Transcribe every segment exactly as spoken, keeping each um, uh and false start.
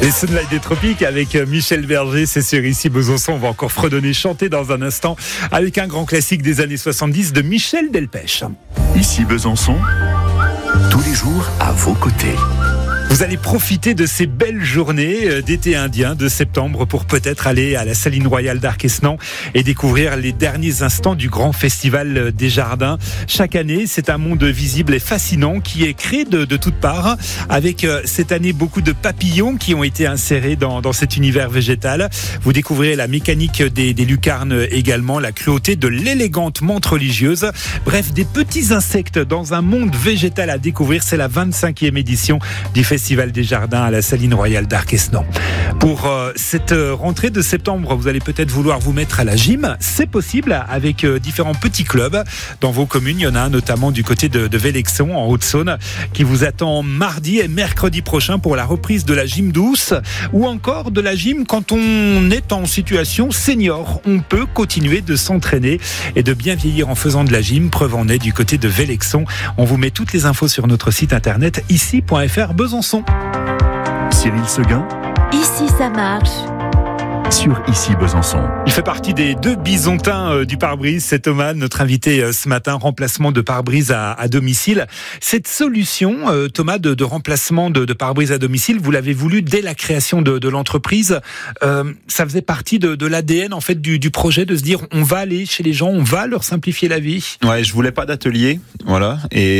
Les Sunlight des Tropiques avec Michel Berger, c'est sur Ici Besançon. On va encore fredonner, chanter dans un instant avec un grand classique des années soixante-dix de Michel Delpech. Ici Besançon, tous les jours à vos côtés. Vous allez profiter de ces belles journées d'été indien de septembre pour peut-être aller à la Saline Royale d'Arquesnan et découvrir les derniers instants du grand festival des jardins. Chaque année, c'est un monde visible et fascinant qui est créé de, de toutes parts, avec cette année beaucoup de papillons qui ont été insérés dans, dans cet univers végétal. Vous découvrirez la mécanique des, des lucarnes également, la cruauté de l'élégante menthe religieuse. Bref, des petits insectes dans un monde végétal à découvrir. C'est la vingt-cinquième édition du festival Festival des Jardins à la Saline Royale d'Arquesnan. Pour euh, cette euh, rentrée de septembre, vous allez peut-être vouloir vous mettre à la gym. C'est possible avec euh, différents petits clubs dans vos communes. Il y en a un notamment du côté de, de Vélexon en Haute-Saône qui vous attend mardi et mercredi prochain pour la reprise de la gym douce ou encore de la gym quand on est en situation senior. On peut continuer de s'entraîner et de bien vieillir en faisant de la gym. Preuve en est du côté de Vélexon. On vous met toutes les infos sur notre site internet ici point f r Besançon. Cyril Seguin. Ici ça marche. Sur Ici Besançon. Il fait partie des deux bisontins euh, du pare-brise. C'est Thomas, notre invité euh, ce matin, remplacement de pare-brise à, à domicile. Cette solution, euh, Thomas, de, de remplacement de, de pare-brise à domicile, vous l'avez voulu dès la création de, de l'entreprise. Euh, ça faisait partie de, de l'A D N en fait du, du projet de se dire on va aller chez les gens, on va leur simplifier la vie. Ouais, je voulais pas d'atelier, voilà,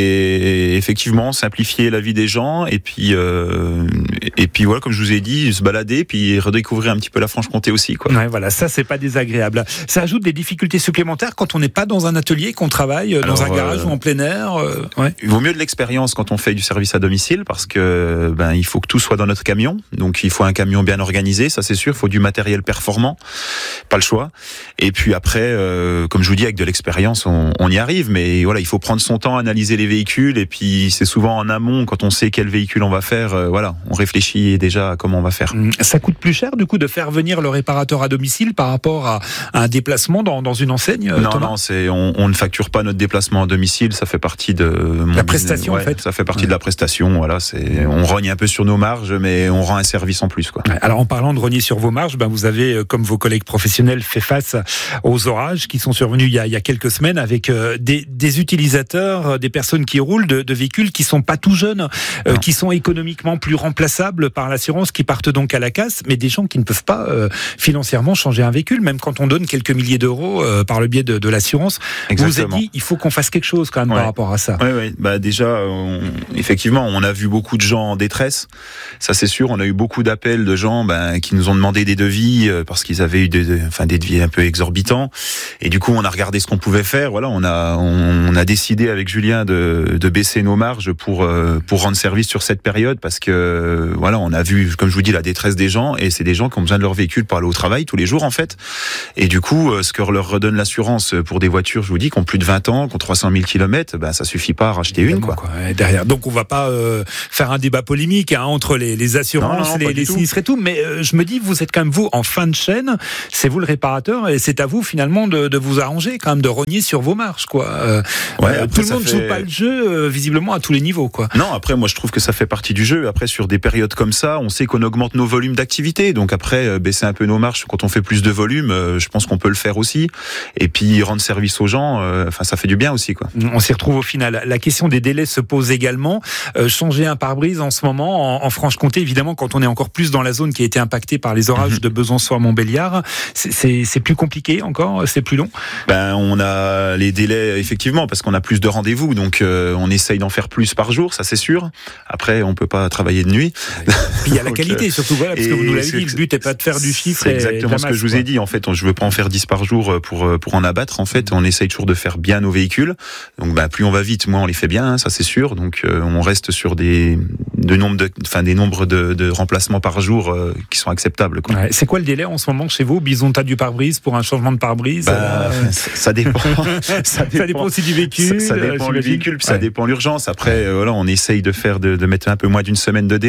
et effectivement simplifier la vie des gens et puis euh, et puis voilà, comme je vous ai dit, se balader puis redécouvrir un petit peu la Franche-Comté aussi, quoi. Ouais, voilà, ça c'est pas désagréable. Ça ajoute des difficultés supplémentaires quand on n'est pas dans un atelier, qu'on travaille dans Alors, un garage euh, ou en plein air. Euh, ouais. Il vaut mieux de l'expérience quand on fait du service à domicile parce que ben il faut que tout soit dans notre camion. Donc il faut un camion bien organisé, ça c'est sûr. Il faut du matériel performant, pas le choix. Et puis après, euh, comme je vous dis, avec de l'expérience, on, on y arrive. Mais voilà, il faut prendre son temps, analyser les véhicules. Et puis c'est souvent en amont quand on sait quel véhicule on va faire. Euh, voilà, on réfléchit déjà à comment on va faire. Ça coûte plus cher du coup de faire venir le réparateur à domicile par rapport à un déplacement dans, dans une enseigne. Non, Thomas non, c'est on, on ne facture pas notre déplacement à domicile. Ça fait partie de mon la prestation ouais, en fait. Ça fait partie ouais. de la prestation. Voilà, c'est on rogne un peu sur nos marges, mais on rend un service en plus, quoi. Ouais, alors en parlant de rogner sur vos marges, ben vous avez, comme vos collègues professionnels, fait face aux orages qui sont survenus il y a, il y a quelques semaines avec euh, des, des utilisateurs, des personnes qui roulent de, de véhicules qui sont pas tout jeunes, euh, qui sont économiquement plus remplaçables par l'assurance, qui partent donc à la casse, mais des gens qui ne peuvent pas euh, financièrement changer un véhicule, même quand on donne quelques milliers d'euros euh, par le biais de, de l'assurance. Vous vous êtes dit, il faut qu'on fasse quelque chose quand même ouais. par rapport à ça. Oui, oui. Bah déjà, on, effectivement, on a vu beaucoup de gens en détresse. Ça, c'est sûr. On a eu beaucoup d'appels de gens ben, qui nous ont demandé des devis euh, parce qu'ils avaient eu des, enfin, des devis un peu exorbitants. Et du coup, on a regardé ce qu'on pouvait faire. Voilà, on a, on, on a décidé avec Julien de, de baisser nos marges pour euh, pour rendre service sur cette période parce que voilà, on a vu, comme je vous dis, la détresse des gens et c'est des gens qui ont besoin de leur véhicule pour aller au travail tous les jours en fait. Et du coup, ce que leur redonne l'assurance pour des voitures, je vous dis, qui ont plus de vingt ans, qui ont trois cent mille kilomètres, ben ça suffit pas à racheter une, quoi. quoi. Derrière. Donc on va pas euh, faire un débat polémique hein, entre les, les assurances, non, non, les, les sinistres et tout, mais euh, je me dis, vous êtes quand même vous en fin de chaîne, c'est vous le réparateur et c'est à vous finalement de, de vous arranger, quand même de rogner sur vos marges, quoi. Euh, ouais, euh, tout le monde ne fait... joue pas le jeu euh, visiblement à tous les niveaux, quoi. Non, après moi je trouve que ça fait partie du jeu. Après sur des périodes comme ça, on sait qu'on augmente nos volumes d'activité, donc après euh, baisser un peu nos marges quand on fait plus de volume, euh, je pense qu'on peut le faire aussi. Et puis rendre service aux gens, euh, enfin ça fait du bien aussi, quoi. On s'y retrouve au final. La question des délais se pose également. Euh, changer un pare-brise en ce moment en, en Franche-Comté, évidemment, quand on est encore plus dans la zone qui a été impactée par les orages mmh. de Besançon à Montbéliard, c'est, c'est, c'est plus compliqué encore, c'est plus long. Ben on a les délais effectivement parce qu'on a plus de rendez-vous, donc euh, on essaye d'en faire plus par jour, ça c'est sûr. Après on peut pas travailler de nuit. Puis il y a la qualité surtout, voilà, parce que vous nous l'avez dit, le but n'est pas de faire du chiffre. C'est exactement masse, ce que je vous quoi. ai dit. En fait, je veux pas en faire dix par jour pour pour en abattre. En fait, on essaye toujours de faire bien nos véhicules. Donc, bah, plus on va vite, moins on les fait bien, hein, ça c'est sûr. Donc, euh, on reste sur des de nombres de, enfin des nombres de, de remplacements par jour euh, qui sont acceptables, quoi. Ouais, c'est quoi le délai en ce moment chez vous, bisontin du pare-brise, pour un changement de pare-brise? Bah, euh... ça, ça dépend. ça dépend. Ça dépend aussi du véhicule. Ça, ça dépend euh, du véhicule, puis ouais. ça dépend l'urgence. Après, euh, voilà, on essaye de faire de, de mettre un peu moins d'une semaine de délai, quoi. Ouais,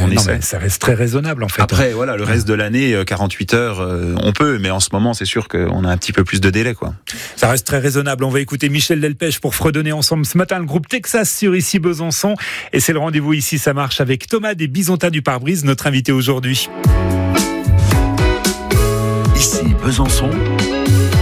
on non, essaie. Ça reste très raisonnable en fait. Après, voilà, le reste de l'année, quarante-huit heures, euh, on peut, mais en ce moment, c'est sûr qu'on a un petit peu plus de délai, quoi. Ça reste très raisonnable. On va écouter Michel Delpech pour fredonner ensemble ce matin le groupe Texas sur Ici Besançon. Et c'est le rendez-vous Ici ça marche avec Thomas des Bisontins du Pare-Brise, notre invité aujourd'hui. Ici Besançon.